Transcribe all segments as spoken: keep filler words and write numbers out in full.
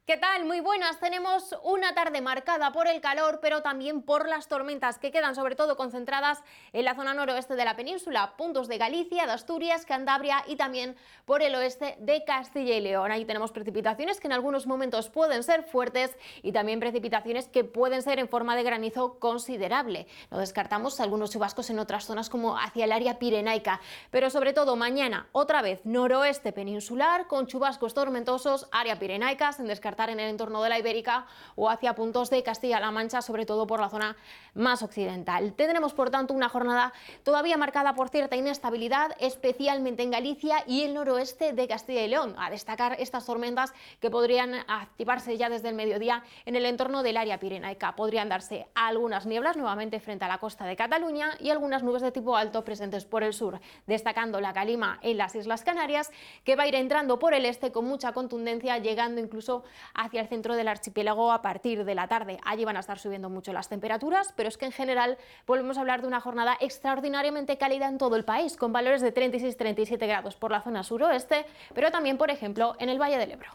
¿Qué tal? Muy buenas. Tenemos una tarde marcada por el calor, pero también por las tormentas que quedan sobre todo concentradas en la zona noroeste de la península, puntos de Galicia, de Asturias, Cantabria y también por el oeste de Castilla y León. Ahí tenemos precipitaciones que en algunos momentos pueden ser fuertes y también precipitaciones que pueden ser en forma de granizo considerable. No descartamos algunos chubascos en otras zonas como hacia el área pirenaica, pero sobre todo mañana otra vez noroeste peninsular con chubascos tormentosos, área pirenaica, sin descartar en el entorno de la Ibérica o hacia puntos de Castilla-La Mancha, sobre todo por la zona más occidental. Tendremos, por tanto, una jornada todavía marcada por cierta inestabilidad, especialmente en Galicia y el noroeste de Castilla y León. A destacar estas tormentas que podrían activarse ya desde el mediodía en el entorno del área pirenaica. Podrían darse algunas nieblas nuevamente frente a la costa de Cataluña y algunas nubes de tipo alto presentes por el sur, destacando la calima en las Islas Canarias, que va a ir entrando por el este con mucha contundencia, llegando incluso hacia el centro del archipiélago a partir de la tarde. Allí van a estar subiendo mucho las temperaturas, pero es que en general volvemos a hablar de una jornada extraordinariamente cálida en todo el país, con valores de treinta y seis a treinta y siete grados por la zona suroeste, pero también, por ejemplo, en el Valle del Ebro.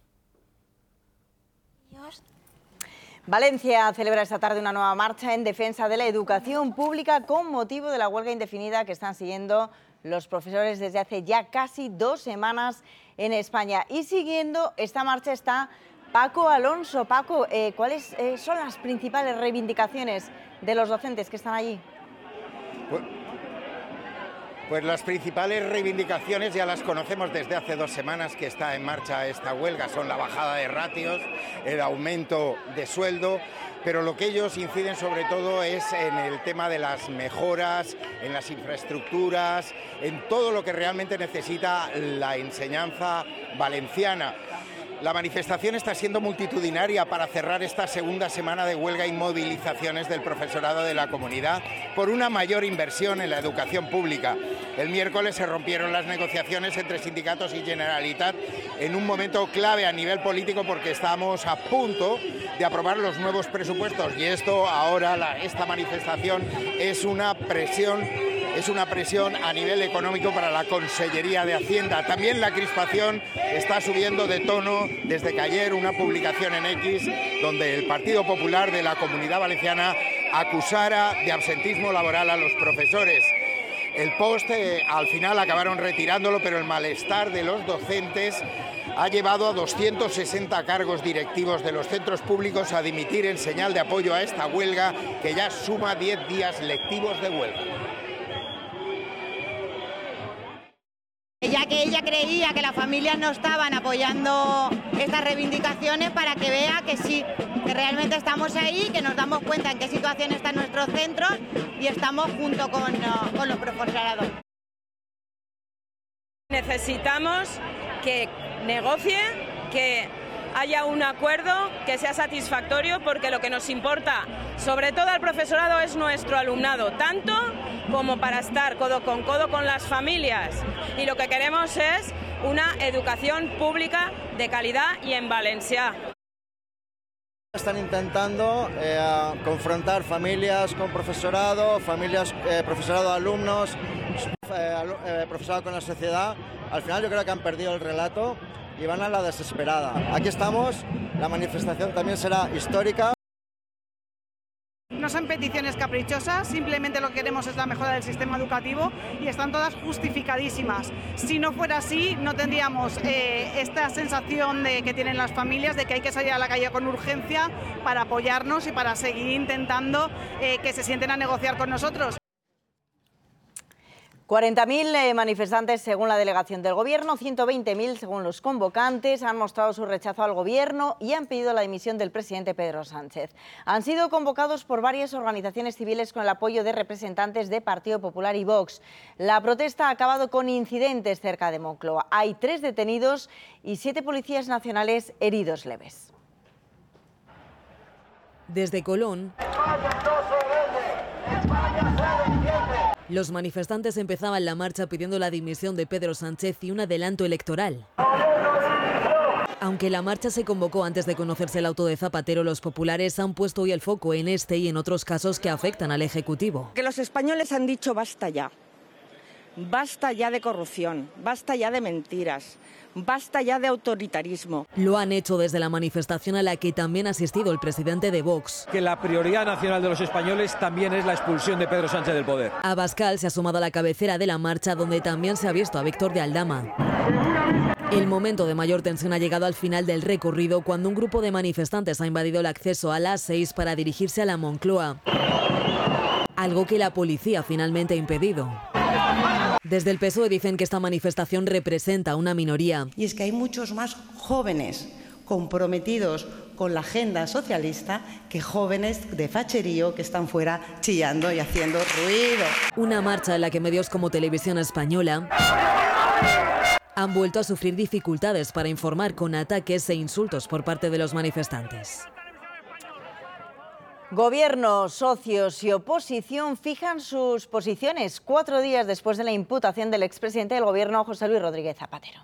Valencia celebra esta tarde una nueva marcha en defensa de la educación pública con motivo de la huelga indefinida que están siguiendo los profesores desde hace ya casi dos semanas en España. Y siguiendo esta marcha está Paco Alonso. Paco, eh, ¿cuáles eh, son las principales reivindicaciones de los docentes que están allí? Pues, pues las principales reivindicaciones ya las conocemos desde hace dos semanas que está en marcha esta huelga. Son la bajada de ratios, el aumento de sueldo, pero lo que ellos inciden sobre todo es en el tema de las mejoras, en las infraestructuras, en todo lo que realmente necesita la enseñanza valenciana. La manifestación está siendo multitudinaria para cerrar esta segunda semana de huelga y movilizaciones del profesorado de la comunidad por una mayor inversión en la educación pública. El miércoles se rompieron las negociaciones entre sindicatos y Generalitat en un momento clave a nivel político porque estamos a punto de aprobar los nuevos presupuestos y esto ahora, la, esta manifestación es una presión Es una presión a nivel económico para la Consellería de Hacienda. También la crispación está subiendo de tono desde que ayer una publicación en X donde el Partido Popular de la Comunidad Valenciana acusara de absentismo laboral a los profesores. El post eh, al final acabaron retirándolo, pero el malestar de los docentes ha llevado a doscientos sesenta cargos directivos de los centros públicos a dimitir en señal de apoyo a esta huelga que ya suma diez días lectivos de huelga. Ya que ella creía que las familias no estaban apoyando estas reivindicaciones, para que vea que sí, que realmente estamos ahí, que nos damos cuenta en qué situación están nuestros centros y estamos junto con, con los profesorados. Necesitamos que negocie, que haya un acuerdo que sea satisfactorio, porque lo que nos importa, sobre todo al profesorado, es nuestro alumnado, tanto como para estar codo con codo con las familias. Y lo que queremos es una educación pública de calidad y en valencià. Están intentando eh, confrontar familias con profesorado, familias, eh, profesorado, alumnos, eh, eh, profesorado con la sociedad. Al final yo creo que han perdido el relato y van a la desesperada. Aquí estamos, la manifestación también será histórica. No son peticiones caprichosas, simplemente lo que queremos es la mejora del sistema educativo y están todas justificadísimas. Si no fuera así, no tendríamos eh, esta sensación de que tienen las familias de que hay que salir a la calle con urgencia para apoyarnos y para seguir intentando eh, que se sienten a negociar con nosotros. cuarenta mil eh, manifestantes según la delegación del Gobierno, ciento veinte mil según los convocantes, han mostrado su rechazo al Gobierno y han pedido la dimisión del presidente Pedro Sánchez. Han sido convocados por varias organizaciones civiles con el apoyo de representantes de Partido Popular y Vox. La protesta ha acabado con incidentes cerca de Moncloa. Hay tres detenidos y siete policías nacionales heridos leves. Desde Colón, los manifestantes empezaban la marcha pidiendo la dimisión de Pedro Sánchez y un adelanto electoral. Aunque la marcha se convocó antes de conocerse el auto de Zapatero, los populares han puesto hoy el foco en este y en otros casos que afectan al Ejecutivo. Que los españoles han dicho basta ya. Basta ya de corrupción, basta ya de mentiras, basta ya de autoritarismo. Lo han hecho desde la manifestación a la que también ha asistido el presidente de Vox. Que la prioridad nacional de los españoles también es la expulsión de Pedro Sánchez del poder. Abascal se ha sumado a la cabecera de la marcha, donde también se ha visto a Víctor de Aldama. El momento de mayor tensión ha llegado al final del recorrido, cuando un grupo de manifestantes ha invadido el acceso a la A seis para dirigirse a la Moncloa, algo que la policía finalmente ha impedido. Desde el P S O E dicen que esta manifestación representa una minoría. Y es que hay muchos más jóvenes comprometidos con la agenda socialista que jóvenes de facherío que están fuera chillando y haciendo ruido. Una marcha en la que medios como Televisión Española han vuelto a sufrir dificultades para informar, con ataques e insultos por parte de los manifestantes. Gobierno, socios y oposición fijan sus posiciones cuatro días después de la imputación del expresidente del Gobierno, José Luis Rodríguez Zapatero.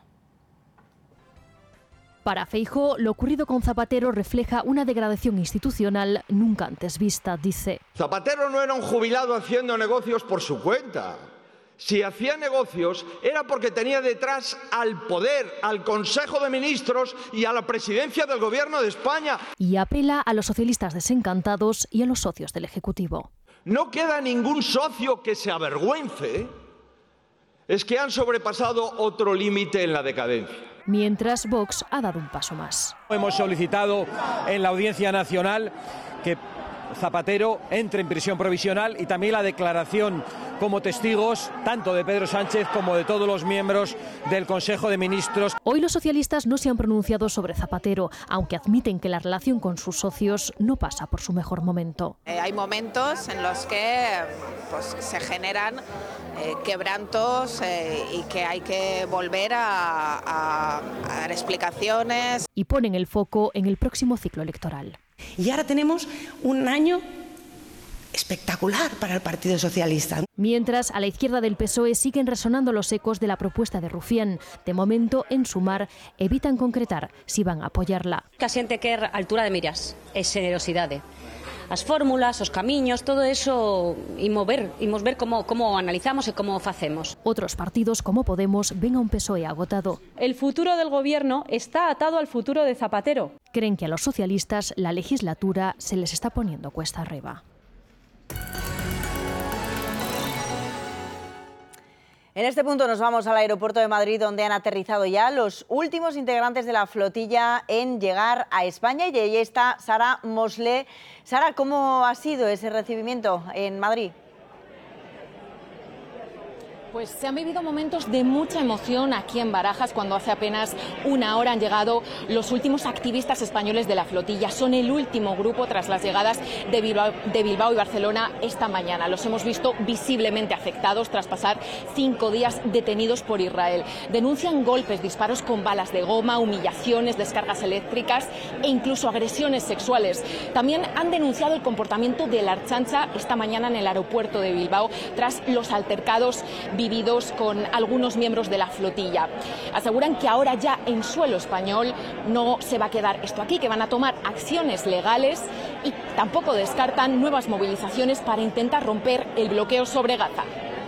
Para Feijóo, lo ocurrido con Zapatero refleja una degradación institucional nunca antes vista, dice. Zapatero no era un jubilado haciendo negocios por su cuenta. Si hacía negocios era porque tenía detrás al poder, al Consejo de Ministros y a la presidencia del Gobierno de España. Y apela a los socialistas desencantados y a los socios del Ejecutivo. No queda ningún socio que se avergüence. Es que han sobrepasado otro límite en la decadencia. Mientras Vox ha dado un paso más. Hemos solicitado en la Audiencia Nacional que Zapatero entre en prisión provisional y también la declaración como testigos tanto de Pedro Sánchez como de todos los miembros del Consejo de Ministros. Hoy los socialistas no se han pronunciado sobre Zapatero, aunque admiten que la relación con sus socios no pasa por su mejor momento. Eh, hay momentos en los que pues, se generan eh, quebrantos eh, y que hay que volver a, a, a dar explicaciones. Y ponen el foco en el próximo ciclo electoral. Y ahora tenemos un año espectacular para el Partido Socialista. Mientras, a la izquierda del P S O E siguen resonando los ecos de la propuesta de Rufián. De momento, en Sumar, evitan concretar si van a apoyarla. Que a xente quer altura de miras e xenerosidade. As fórmulas, os camiños, todo eso imos ver, imos ver como, como analizamos e como facemos. Otros partidos como Podemos ven a un P S O E agotado. El futuro del gobierno está atado al futuro de Zapatero. Creen que a los socialistas la legislatura se les está poniendo cuesta arriba. En este punto nos vamos al aeropuerto de Madrid, donde han aterrizado ya los últimos integrantes de la flotilla en llegar a España. Y allí está Sara Moslé. Sara, ¿cómo ha sido ese recibimiento en Madrid? Pues se han vivido momentos de mucha emoción aquí en Barajas, cuando hace apenas una hora han llegado los últimos activistas españoles de la flotilla. Son el último grupo tras las llegadas de Bilbao, de Bilbao y Barcelona esta mañana. Los hemos visto visiblemente afectados tras pasar cinco días detenidos por Israel. Denuncian golpes, disparos con balas de goma, humillaciones, descargas eléctricas e incluso agresiones sexuales. También han denunciado el comportamiento de la Ertzaintza esta mañana en el aeropuerto de Bilbao tras los altercados vividos con algunos miembros de la flotilla. Aseguran que ahora ya en suelo español no se va a quedar esto aquí, que van a tomar acciones legales y tampoco descartan nuevas movilizaciones para intentar romper el bloqueo sobre Gaza.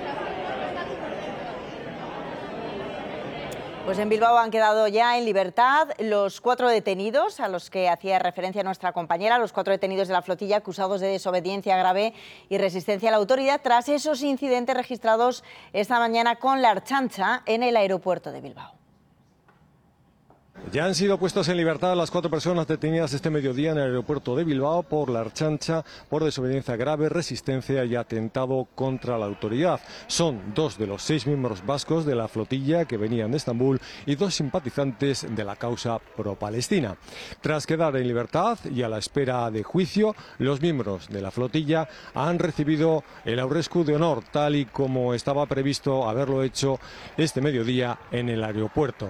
Pues en Bilbao han quedado ya en libertad los cuatro detenidos a los que hacía referencia nuestra compañera, los cuatro detenidos de la flotilla acusados de desobediencia grave y resistencia a la autoridad tras esos incidentes registrados esta mañana con la Ertzaintza en el aeropuerto de Bilbao. Ya han sido puestos en libertad las cuatro personas detenidas este mediodía en el aeropuerto de Bilbao por la Ertzaintza por desobediencia grave, resistencia y atentado contra la autoridad. Son dos de los seis miembros vascos de la flotilla que venían de Estambul y dos simpatizantes de la causa pro-palestina. Tras quedar en libertad y a la espera de juicio, los miembros de la flotilla han recibido el aurresku de honor, tal y como estaba previsto haberlo hecho este mediodía en el aeropuerto.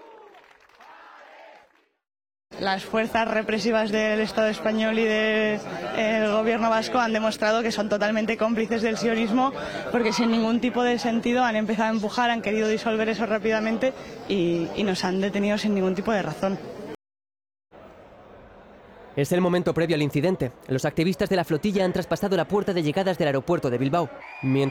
Las fuerzas represivas del Estado español y del gobierno vasco han demostrado que son totalmente cómplices del sionismo, porque sin ningún tipo de sentido han empezado a empujar, han querido disolver eso rápidamente y, y nos han detenido sin ningún tipo de razón. Es el momento previo al incidente. Los activistas de la flotilla han traspasado la puerta de llegadas del aeropuerto de Bilbao. Mientras